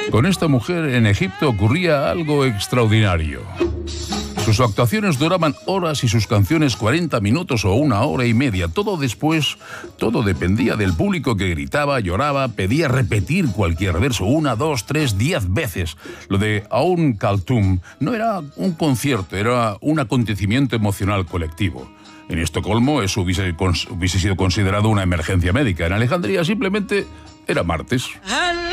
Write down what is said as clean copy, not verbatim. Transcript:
Con esta mujer en Egipto ocurría algo extraordinario. Sus actuaciones duraban horas y sus canciones 40 minutos o 1 hora y media. Todo dependía del público que gritaba, lloraba, pedía repetir cualquier verso 1, 2, 3, 10 veces. Lo de Aum Kaltum no era un concierto, era un acontecimiento emocional colectivo. En Estocolmo eso hubiese sido considerado una emergencia médica. En Alejandría simplemente era martes.